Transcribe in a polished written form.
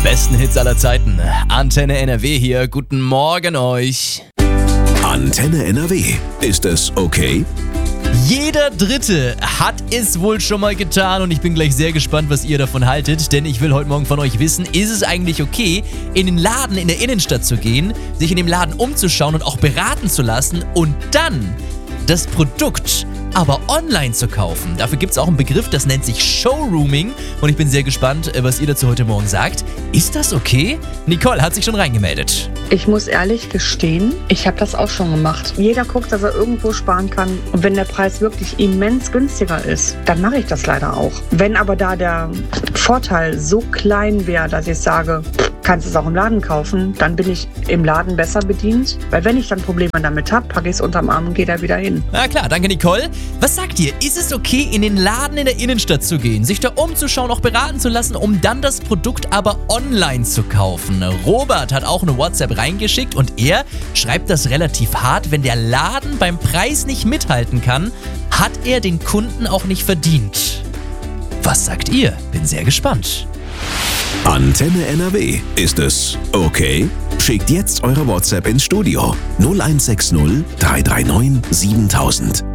Die besten Hits aller Zeiten. Antenne NRW hier. Guten Morgen euch. Antenne NRW. Ist es okay? Jeder Dritte hat es wohl schon mal getan und ich bin gleich sehr gespannt, was ihr davon haltet, denn ich will heute Morgen von euch wissen, ist es eigentlich okay, in den Laden in der Innenstadt zu gehen, sich in dem Laden umzuschauen und auch beraten zu lassen und dann das Produkt aber online zu kaufen. Dafür gibt es auch einen Begriff, das nennt sich Showrooming und ich bin sehr gespannt, was ihr dazu heute Morgen sagt. Ist das okay? Nicole hat sich schon reingemeldet. Ich muss ehrlich gestehen, ich habe das auch schon gemacht. Jeder guckt, dass er irgendwo sparen kann. Und wenn der Preis wirklich immens günstiger ist, dann mache ich das leider auch. Wenn aber da der Vorteil so klein wäre, dass ich sage, kannst es auch im Laden kaufen, dann bin ich im Laden besser bedient. Weil wenn ich dann Probleme damit habe, packe ich es unterm Arm und gehe da wieder hin. Na klar, danke Nicole. Was sagt ihr? Ist es okay, in den Laden in der Innenstadt zu gehen, sich da umzuschauen, auch beraten zu lassen, um dann das Produkt aber online zu kaufen? Robert hat auch eine WhatsApp reingeschickt und er schreibt das relativ hart. Wenn der Laden beim Preis nicht mithalten kann, hat er den Kunden auch nicht verdient. Was sagt ihr? Bin sehr gespannt. Antenne NRW. Ist es okay? Schickt jetzt eure WhatsApp ins Studio 0160 339 7000.